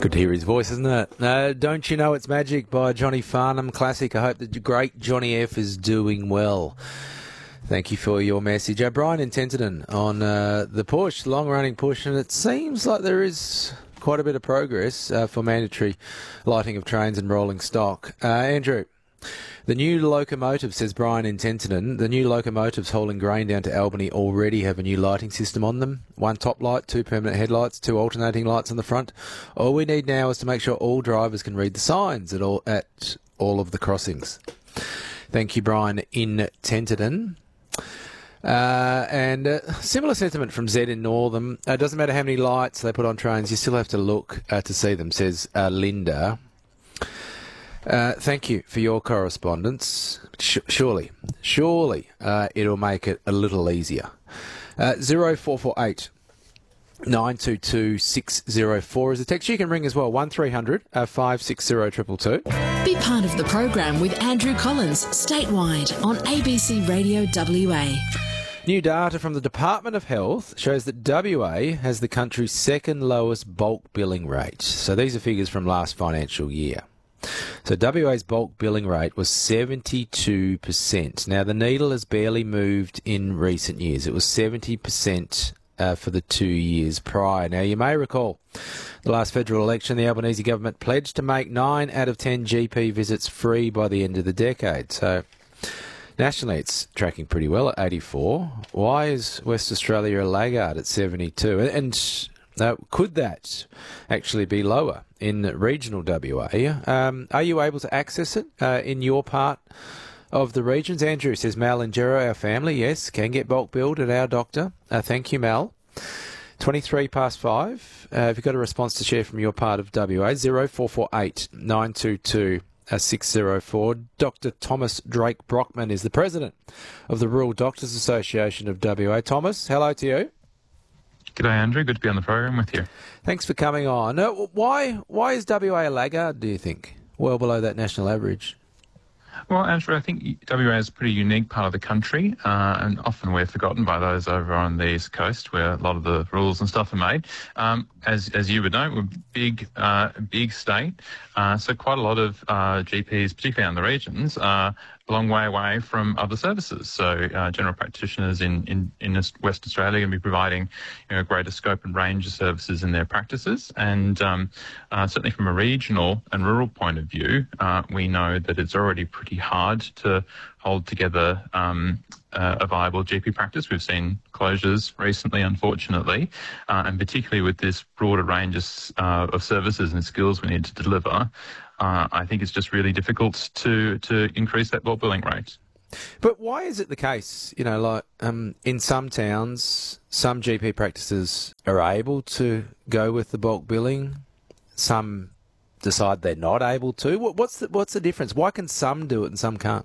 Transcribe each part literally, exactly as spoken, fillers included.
Good to hear his voice, isn't it? Uh, Don't You Know It's Magic by Johnny Farnham, classic. I hope that the great Johnny F is doing well. Thank you for your message. O'Brien in Tenterden on uh, the push, long-running push, and it seems like there is quite a bit of progress uh, for mandatory lighting of trains and rolling stock. Uh, Andrew, the new locomotive, says Brian in Tenterden, the new locomotives hauling grain down to Albany already have a new lighting system on them. One top light, two permanent headlights, two alternating lights on the front. All we need now is to make sure all drivers can read the signs at all, at all of the crossings. Thank you, Brian in Tenterden. Uh, and uh, similar sentiment from Zed in Northam. It uh, doesn't matter how many lights they put on trains, you still have to look uh, to see them, says uh, Linda. Uh, thank you for your correspondence. Sh- surely, surely uh, it'll make it a little easier. Uh, zero four four eight nine two two six zero four is a text. You can ring as well, one three hundred five six zero two two two. Be part of the program with Andrew Collins, statewide on A B C Radio W A. New data from the Department of Health shows that W A has the country's second lowest bulk billing rate. So these are figures from last financial year. So W A's bulk billing rate was seventy-two percent. Now, the needle has barely moved in recent years. It was seventy percent uh, for the two years prior. Now, you may recall the last federal election, the Albanese government pledged to make nine out of ten G P visits free by the end of the decade. So nationally, it's tracking pretty well at eighty-four. Why is West Australia a laggard at seventy-two? And uh, could that actually be lower in regional W A? Um, are you able to access it uh, in your part of the regions? Andrew says, Mal and Gero, our family, yes, can get bulk billed at our doctor. Uh, thank you, Mal. twenty-three past five. Uh, if you've got a response to share from your part of W A, zero four four eight nine two two six zero four. Doctor Thomas Drake Brockman is the president of the Rural Doctors Association of W A. Thomas, hello to you. G'day, Andrew. Good to be on the program with you. Thanks for coming on. Uh, why why is W A a laggard, do you think? Well below that national average. Well, Andrew, I think W A is a pretty unique part of the country, uh, and often we're forgotten by those over on the East Coast, where a lot of the rules and stuff are made. Um, as as you would know, we're a big, uh, big state, uh, so quite a lot of uh, G Ps, particularly in the regions, are a long way away from other services. So uh, general practitioners in, in, in West Australia are going to be providing, you know, a greater scope and range of services in their practices. And um, uh, certainly from a regional and rural point of view, uh, we know that it's already pretty hard to hold together um, uh, a viable G P practice. We've seen closures recently, unfortunately, uh, and particularly with this broader range of, uh, of services and skills we need to deliver, Uh, I think it's just really difficult to, to increase that bulk billing rate. But why is it the case, you know, like um, in some towns, some G P practices are able to go with the bulk billing, some decide they're not able to? What, what's the, what's the difference? Why can some do it and some can't?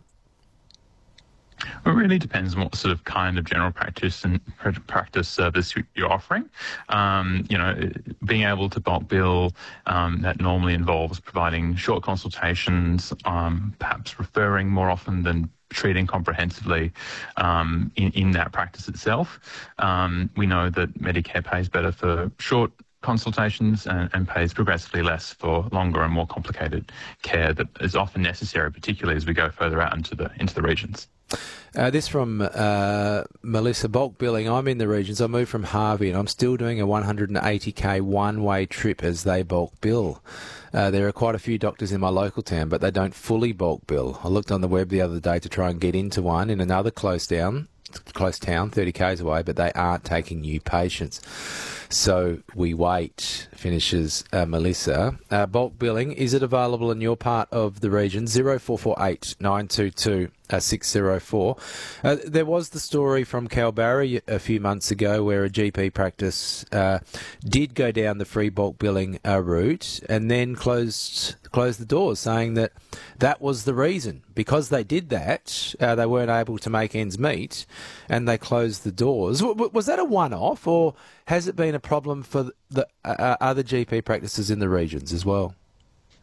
It really depends on what sort of kind of general practice and practice service you're offering. Um, you know, being able to bulk bill, um, that normally involves providing short consultations, um, perhaps referring more often than treating comprehensively um, in, in that practice itself. Um, we know that Medicare pays better for short consultations and, and pays progressively less for longer and more complicated care that is often necessary, particularly as we go further out into the into the regions. Uh, this from uh, Melissa, bulk billing. I'm in the regions. I moved from Harvey and I'm still doing a one hundred eighty k one-way trip as they bulk bill. Uh, there are quite a few doctors in my local town, but they don't fully bulk bill. I looked on the web the other day to try and get into one in another close down, close town, thirty k's away, but they aren't taking new patients. So we wait, finishes uh, Melissa. Uh, bulk billing, is it available in your part of the region? zero four four eight nine two two six zero four. Uh, there was the story from Kalbarri a few months ago where a G P practice uh, did go down the free bulk billing uh, route and then closed closed the doors, saying that that was the reason. Because they did that, uh, they weren't able to make ends meet and they closed the doors. W- was that a one-off, or has it been a problem for the uh, other G P practices in the regions as well?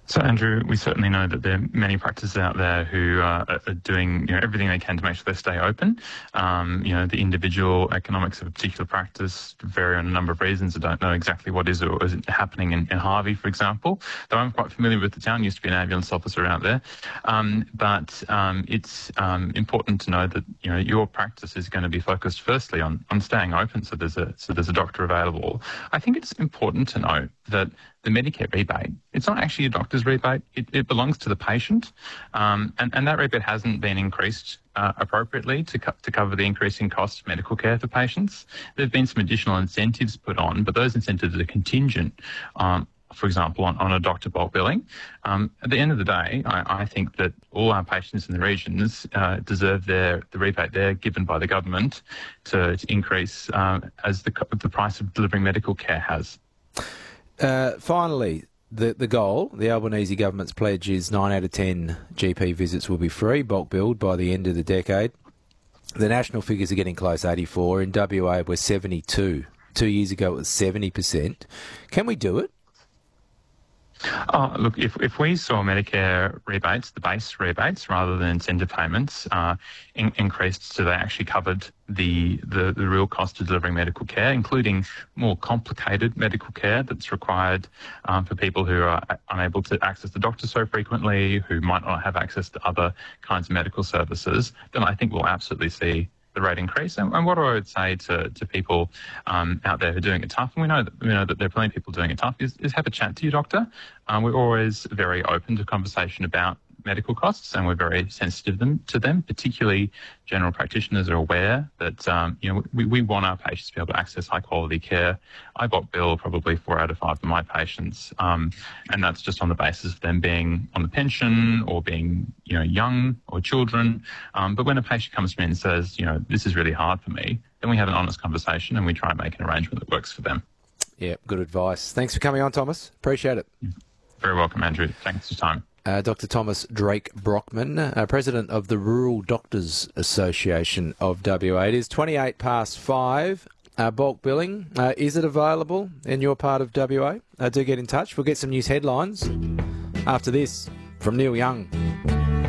So, Andrew, we certainly know that there are many practices out there who uh, are doing you know, everything they can to make sure they stay open. Um, you know, the individual economics of a particular practice vary on a number of reasons. I don't know exactly what is or isn't happening in, in Harvey, for example, though I'm quite familiar with the town. Used to be an ambulance officer out there. Um, but um, it's um, important to know that you know your practice is going to be focused firstly on, on staying open, so there's a so there's a doctor available. I think it's important to note that the Medicare rebate, it's not actually a doctor's rebate. It, it belongs to the patient, um, and, and that rebate hasn't been increased uh, appropriately to, co- to cover the increasing cost of medical care for patients. There have been some additional incentives put on, but those incentives are contingent, um, for example, on, on a doctor bulk billing. Um, at the end of the day, I, I think that all our patients in the regions uh, deserve their the rebate they're given by the government to, to increase uh, as the, the price of delivering medical care has. Uh, finally, the the goal, the Albanese government's pledge is nine out of ten G P visits will be free, bulk billed, by the end of the decade. The national figures are getting close, eighty-four. In W A, we're seventy-two. Two years ago, it was seventy percent. Can we do it? Oh, look, if, if we saw Medicare rebates, the base rebates, rather than incentive payments, uh, in, increased so they actually covered the, the, the real cost of delivering medical care, including more complicated medical care that's required um, for people who are unable to access the doctor so frequently, who might not have access to other kinds of medical services, then I think we'll absolutely see the rate increase. And, and what I would say to, to people um, out there who are doing it tough, and we know that we know that there are plenty of people doing it tough, is, is have a chat to your doctor. Um, we're always very open to conversation about medical costs, and we're very sensitive them, to them. Particularly, general practitioners are aware that um, you know we, we want our patients to be able to access high quality care. I bulk bill probably four out of five of my patients, um, and that's just on the basis of them being on the pension or being you know young or children. Um, but when a patient comes to me and says, you know, this is really hard for me, then we have an honest conversation and we try and make an arrangement that works for them. Yeah, good advice. Thanks for coming on, Thomas. Appreciate it. Very welcome, Andrew. Thanks for your time. Uh, Doctor Thomas Drake Brockman, uh, President of the Rural Doctors Association of W A. It is twenty-eight past five. Uh, bulk billing, uh, is it available in your part of W A? Uh, do get in touch. We'll get some news headlines after this from Neil Young.